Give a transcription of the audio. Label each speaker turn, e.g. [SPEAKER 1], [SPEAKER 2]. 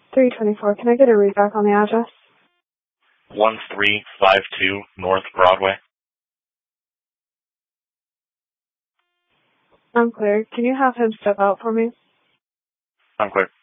[SPEAKER 1] 324. Can I get a read back on the address?
[SPEAKER 2] 1352 North Broadway.
[SPEAKER 1] I'm clear. Can you have him step out for me?
[SPEAKER 2] I'm clear.